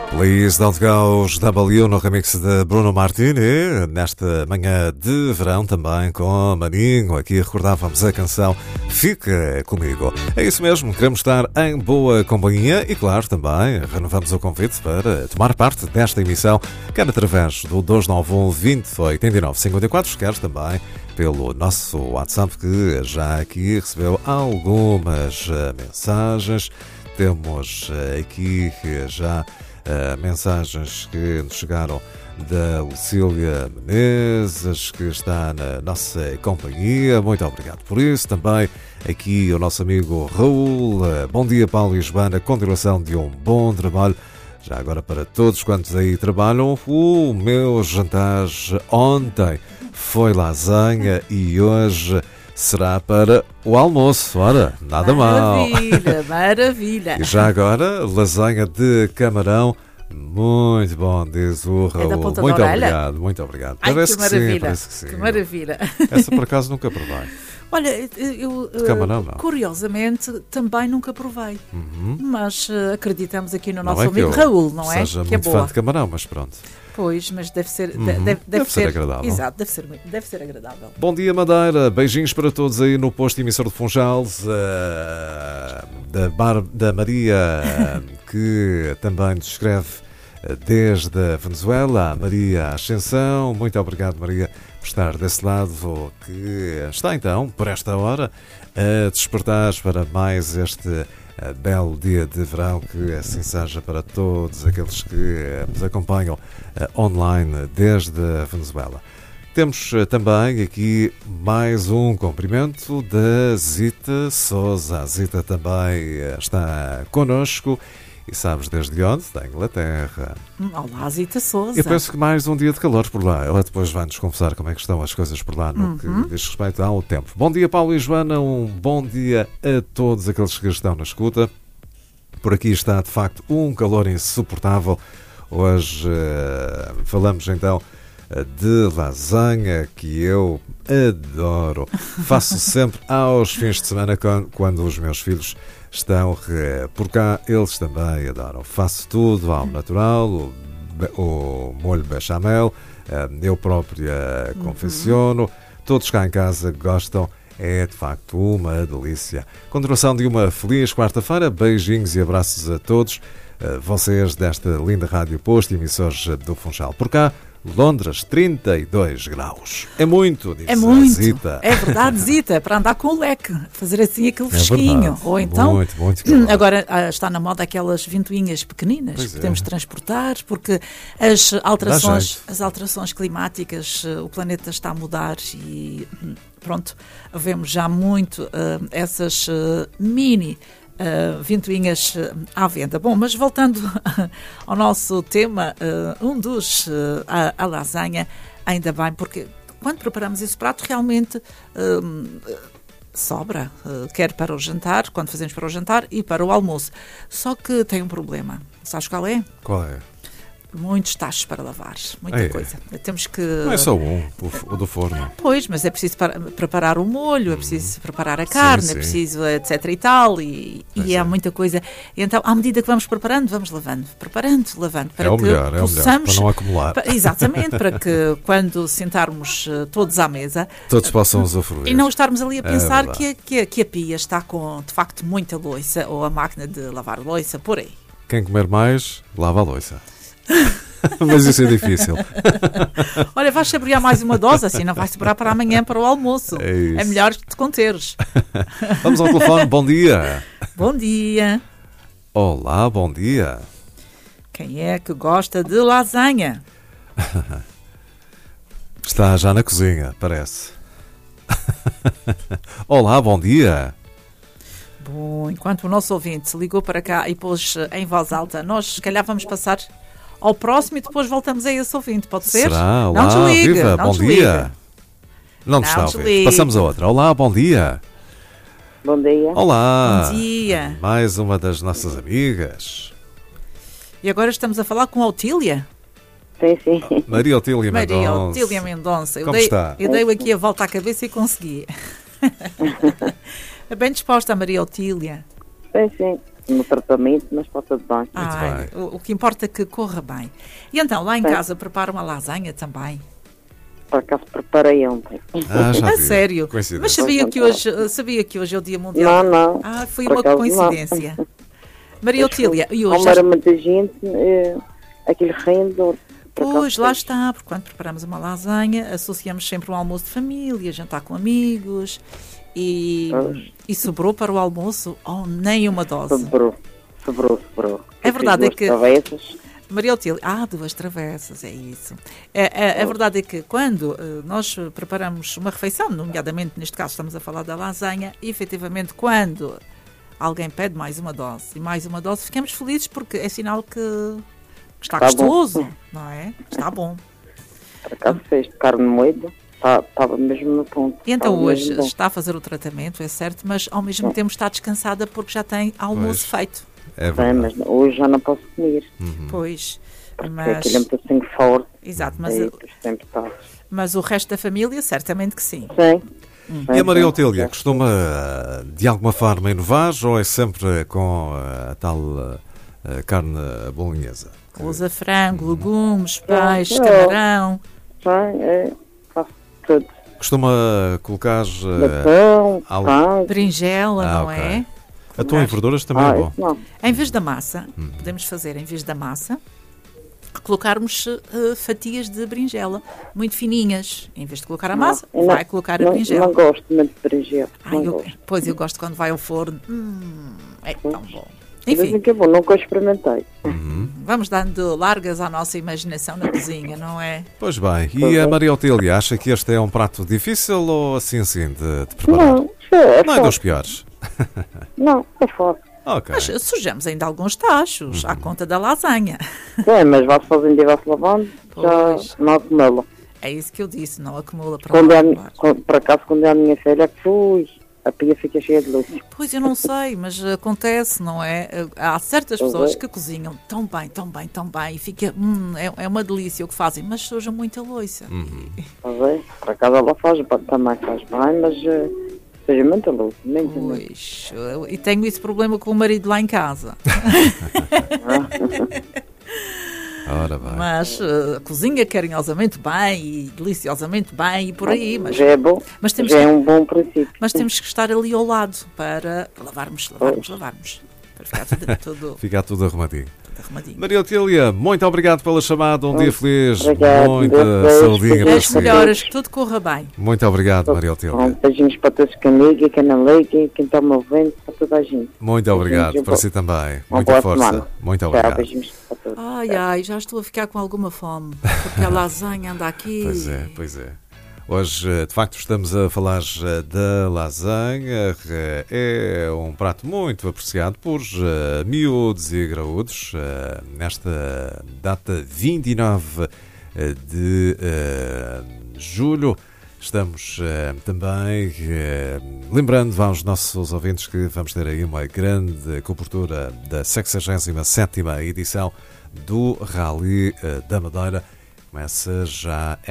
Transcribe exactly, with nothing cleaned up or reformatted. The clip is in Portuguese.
Please Don't Go, W no remix de Bruno Martini, nesta manhã de verão também com Maninho. Aqui recordávamos a canção Fica Comigo. É isso mesmo, queremos estar em boa companhia e, claro, também renovamos o convite para tomar parte desta emissão, quer através do dois nove um, vinte, oitenta e nove, cinquenta e quatro, quer também pelo nosso WhatsApp, que já aqui recebeu algumas mensagens. Temos aqui já Uh, mensagens que nos chegaram da Lucília Menezes, que está na nossa companhia. Muito obrigado por isso. Também aqui o nosso amigo Raul. Uh, bom dia, Paulo e Joana. Continuação de um bom trabalho. Já agora para todos quantos aí trabalham, o meu jantar ontem foi lasanha e hoje será para o almoço. Ora, nada mal. Maravilha, maravilha. E já agora, lasanha de camarão. Muito bom, diz o Raul. É da ponta muito da orelha? obrigado, muito obrigado. Ai, parece que que, maravilha. sim, parece que sim. Que maravilha. Essa por acaso nunca provei. Olha, eu De camarão, não. curiosamente também nunca provei. Uhum. Mas uh, acreditamos aqui no Não nosso é que amigo eu Raul, não é? seja Que é muito boa. fã de camarão, mas pronto. Pois, mas deve ser, Uhum. de- deve, deve, Deve ser ser agradável. Exato, deve ser, muito- deve ser agradável. Bom dia, Madeira. Beijinhos para todos aí no posto emissor de Funchal, uh, da, Bar, da Maria, que também nos escreve desde a Venezuela, a Maria Ascensão. Muito obrigado, Maria, por estar desse lado, que está então, por esta hora, a despertar para mais este uh, belo dia de verão. Que assim seja para todos aqueles que uh, nos acompanham uh, online desde a Venezuela. Temos uh, também aqui mais um cumprimento da Zita Souza. A Zita também uh, está connosco. E sabes desde onde? Da Inglaterra. Hum, Olá, Zita Souza. Eu penso que mais um dia de calor por lá. Ela depois vai-nos confessar como é que estão as coisas por lá no Uhum. que diz respeito ao tempo. Bom dia, Paulo e Joana. Um bom dia a todos aqueles que estão na escuta. Por aqui está, de facto, um calor insuportável. Hoje uh, falamos então de lasanha, que eu adoro. Faço sempre aos fins de semana quando os meus filhos estão por cá. Eles também adoram. Faço tudo ao natural, o, o molho bechamel, eu própria uhum. confecciono. Todos cá em casa gostam. É de facto uma delícia. Continuação de uma feliz quarta-feira. Beijinhos e abraços a todos vocês desta linda rádio posto, emissores do Funchal. Por cá, Londres, trinta e dois graus. É muito, diz É muito. Zita. É verdade, Zita, para andar com o leque, fazer assim aquele fresquinho. verdade. Ou então, Muito, muito calor. agora ah, está na moda aquelas ventoinhas pequeninas Pois que é. podemos transportar, porque as alterações, jeito. as alterações climáticas, eh, o planeta está a mudar e hum, pronto, vemos já muito ah, essas ah, mini Uh, ventoinhas uh, à venda. Bom, mas voltando ao nosso tema, uh, um dos, uh, a, a lasanha, ainda bem, porque quando preparamos esse prato realmente uh, sobra, uh, quer para o jantar, quando fazemos para o jantar e para o almoço. Só que tem um problema. Sabes qual é? Qual é? Muitos tachos para lavar, muita É. coisa. Temos que... Não é só um, o, o do forno. Pois, mas é preciso para- preparar o molho, é preciso preparar a carne, sim. é preciso etc e tal, e, Pois e é. há muita coisa. Então, à medida que vamos preparando, vamos lavando, preparando, lavando, para É o que melhor, é o melhor, possamos... para não acumular. pa- Exatamente, para que quando sentarmos eh, todos à mesa Todos possam usufruir. e não estarmos ali a pensar verdade. que, a- que, a- que a pia está com, de facto, muita louça, ou a máquina de lavar louça, por aí. Quem comer mais, lava a louça. Mas isso é difícil. Olha, vais saborear mais uma dose, assim não vai sobrar para amanhã para o almoço. É isso. É melhor te conteres. Vamos ao telefone. Bom dia. Bom dia. Olá, bom dia. Quem é que gosta de lasanha? Está já na cozinha, parece. Olá, bom dia. Bom, enquanto o nosso ouvinte se ligou para cá e pôs eh, em voz alta, nós se calhar vamos passar ao próximo e depois voltamos a esse ouvinte, pode ser? Será? Não Olá, desliga, viva, não bom desliga. dia. Não, Não te está a ouvir. desliga. Passamos a outra. Olá, bom dia. Bom dia. Olá. Bom dia. Mais uma das nossas amigas. E agora estamos a falar com a Otília. Sim, sim. Maria Otília Maria Mendonça. Otília Mendonça. Eu Como dei, está? Eu dei aqui a volta à cabeça e consegui. Bem disposta a Maria Otília. Sim, sim. no tratamento, mas está tudo bem. Ai, o, o que importa é que corra bem. E então, lá em Sim. casa prepara uma lasanha também? Por acaso preparei ontem. Ah, já A vi. sério? Coincidência. Mas sabia que, hoje, sabia que hoje é o Dia Mundial? Não, não. Ah, foi Por uma acaso, coincidência. Maria Otília, e Como hoje... era muita gente, eh, aquele rendor. por acaso Pois, lá fez. está, porque quando preparamos uma lasanha, associamos sempre um almoço de família, jantar com amigos, e, Pois. e sobrou para o almoço, oh, nem uma dose. Sobrou, sobrou, sobrou. É Eu verdade, fiz é que- duas travessas. Maria Otília, ah, duas travessas, é isso. É, é, a verdade é que quando eh, nós preparamos uma refeição, nomeadamente neste caso estamos a falar da lasanha, e efetivamente quando alguém pede mais uma dose e mais uma dose, ficamos felizes porque é sinal que, que está Está bom. gostoso, não é? Está bom. Por acaso fez de carne moída, estava mesmo no ponto. E então Estava hoje mesmo bom. está a fazer o tratamento, é certo, mas ao mesmo tempo está descansada porque já tem almoço Pois. feito. É Sim, verdade. mas hoje já não posso comer. Pois, Porque mas... aquilo é muito assim forte. Exato, mas, Aí, por sempre está. mas o resto da família, certamente que sim. Sim. E a Maria sim, Otília sim. costuma de alguma forma inovar ou é sempre com a tal eh, carne bolonhesa? Usa frango, legumes, peixe, é. camarão. Sim, é, faço tudo. Costuma colocar eh, Bacão, algo- frango. Berinjela, Ah, não ok. é? atum em verduras também Ah, é bom. isso não. Em vez da massa, Hum. podemos fazer, em vez da massa, colocarmos eh, fatias de berinjela, muito fininhas. Em vez de colocar a massa, Não, eu vai não- colocar a não, berinjela. Não gosto muito de berinjela. Ai, Não eu, gosto. pois eu gosto quando vai ao forno. Hum, é tão bom. Dizem Enfim, que é bom, nunca experimentei. vamos dando largas à nossa imaginação na cozinha, não é? Pois bem, Pois e a é. Maria Otília acha que este é um prato difícil ou assim assim de, de preparar? Não, é, é Não é dos fácil. piores. Não, é fácil. Ok. Mas sujamos ainda alguns tachos à conta da lasanha. Sim, mas vai-se fazendo e vai-se lavando, Pois. já não acumula. É isso que eu disse, não acumula para Quando é, a mi- lavar. quando- por acaso, quando é a minha filha, que fui, a pia fica cheia de luz. Pois eu não sei, mas acontece, não é? Há certas Pois pessoas é. que cozinham tão bem, tão bem, tão bem e fica, hum, é, é uma delícia o que fazem, mas sujam muita louça. Está a ver? Por acaso ela faz, também faz bem, mas eh, seja muita luz. Muito, muito. Pois, eu- e tenho esse problema com o marido lá em casa. Ora bem. Mas eh, cozinha carinhosamente bem e deliciosamente bem e por aí, mas, Já é bom, mas temos já que- é um bom princípio. mas temos que estar ali ao lado para lavarmos, lavarmos, lavarmos. Para ficar tudo, tudo, Fica tudo arrumadinho. tudo arrumadinho. Maria Otília, muito obrigado pela chamada. Um dia feliz. Obrigado. Muita Deus, saudinha Deus, para As si. melhoras, que tudo corra bem. Muito obrigado, Maria Otília. Bom, beijinhos para todos que me ligam, quem não liga, quem está me ouvindo, para toda a gente. Muito obrigado. Beijinhos, Para boa- si também. Uma Muita boa força. semana. Muito Tchau, obrigado. beijinhos para todos. Ai, ai, já estou a ficar com alguma fome, porque a lasanha anda aqui. Pois é, pois é. Hoje, eh, de facto, estamos a falar eh, da lasanha. Eh, É um prato muito apreciado por eh, miúdos e graúdos. eh, Nesta data vinte e nove de eh, julho, estamos eh, também eh, lembrando aos nossos ouvintes que vamos ter aí uma grande cobertura da sexagésima sétima edição do Rally eh, da Madeira. Começa já